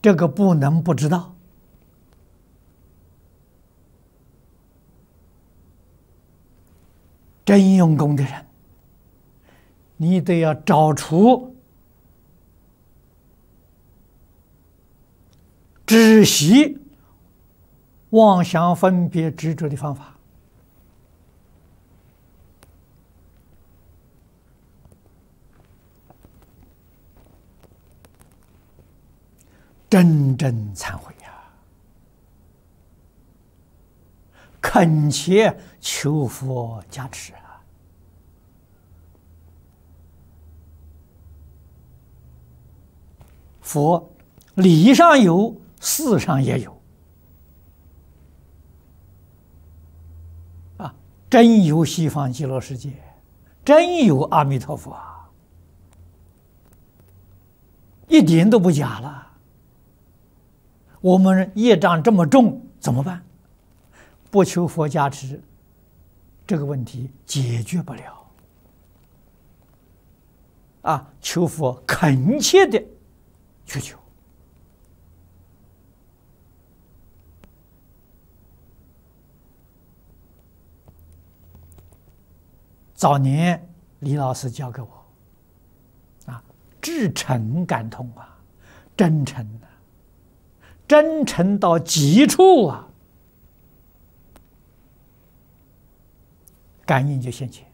这个不能不知道。真用功的人，你得要找出止息妄想分别执着的方法。真正忏悔呀，恳切求佛加持啊！佛理上有，事上也有啊！真有西方极乐世界，真有阿弥陀佛啊，一点都不假了。我们业障这么重，怎么办？不求佛加持，这个问题解决不了。啊，求佛恳切的去求。早年李老师教给我，啊，至诚感通啊，真诚啊。真诚到极处啊，感应就现前。